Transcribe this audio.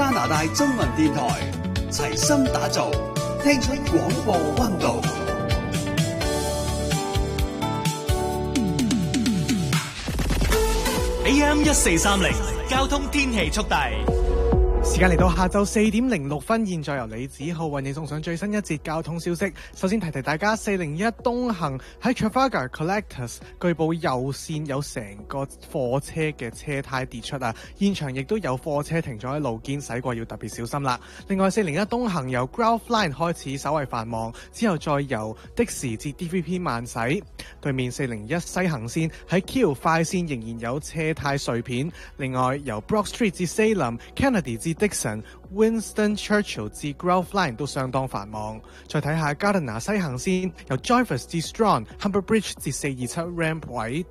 加拿大中文電台，齊心打造，聽出廣播溫度。AM 1430交通天氣速遞。 時間嚟到下晝4點06分，現在由李子浩為你送上最新一節交通消息。首先提大家，401東行喺 Trafalgar Collectors 據報右線有成個貨車嘅車胎跌出啊，現場亦都有貨車停咗喺路肩，駛過要特別小心啦。另外401東行由 Grove Line 開始稍為繁忙，之後再由的士至 DVP 慢駛。對面401西行線喺 Keele 快線仍然有車胎碎片。另外由 Brock Street 至 Salem、Kennedy 至Dixon、Winston Churchill 至 Grove Line 都相當繁忙。再睇下 Gardiner 西行線由 Joyfus 至 Strong、Humber Bridge 至427 Ramp 位。